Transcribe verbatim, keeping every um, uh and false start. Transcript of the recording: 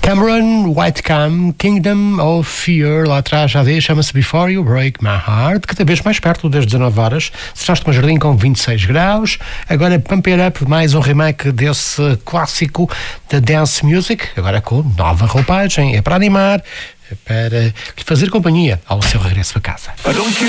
Cameron Whitecomb, Kingdom of Fear, lá atrás já diz, chama-se Before You Break My Heart, cada vez mais perto das dezanove horas. Estás no Jardim com vinte e seis graus. Agora Pump It Up, mais um remake desse clássico da Dance Music, agora com nova roupagem. É para animar, é para lhe fazer companhia ao seu regresso a casa.